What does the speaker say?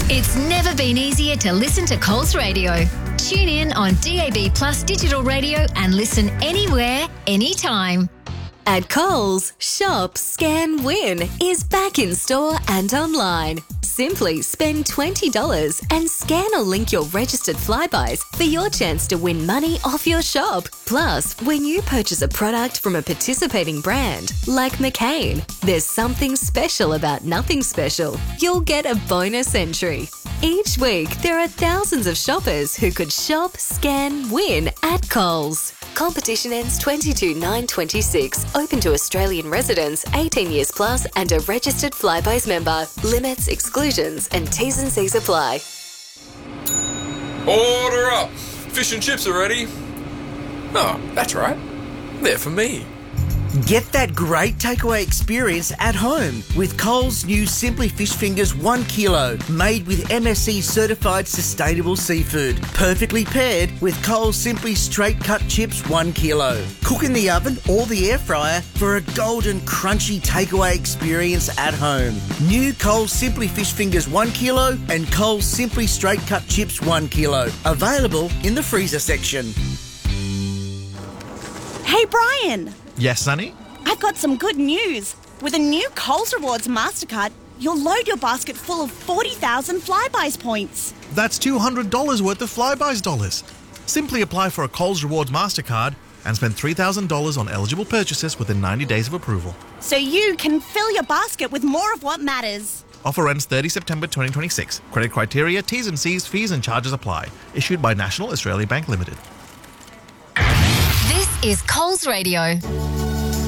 It's never been easier to listen to Coles Radio. Tune in on DAB Plus digital radio and listen anywhere, anytime. At Coles, Shop, Scan, Win is back in store and online. Simply spend $20 and scan or link your registered Flybuys for your chance to win money off your shop. Plus, when you purchase a product from a participating brand like McCain, there's something special about nothing special. You'll get a bonus entry. Each week, there are thousands of shoppers who could shop, scan, win at Coles. Competition ends 22/9/26. Open to Australian residents, 18 years plus and a registered Flybuys member. Limits, exclusions and T's and C's apply. Order up! Fish and chips are ready. Oh, that's right. They're for me. Get that great takeaway experience at home with Coles' new Simply Fish Fingers 1 kilo, made with MSC certified sustainable seafood. Perfectly paired with Coles Simply Straight Cut Chips 1 kilo. Cook in the oven or the air fryer for a golden crunchy takeaway experience at home. New Coles Simply Fish Fingers 1 kilo and Coles Simply Straight Cut Chips 1 kilo. Available in the freezer section. Hey Brian! Yes, Sonny? I've got some good news. With a new Coles Rewards MasterCard, you'll load your basket full of 40,000 Flybuys points. That's $200 worth of Flybuys dollars. Simply apply for a Coles Rewards MasterCard and spend $3,000 on eligible purchases within 90 days of approval. So you can fill your basket with more of what matters. Offer ends 30 September 2026. Credit criteria, T's and C's, fees and charges apply. Issued by National Australia Bank Limited. This is Coles Radio.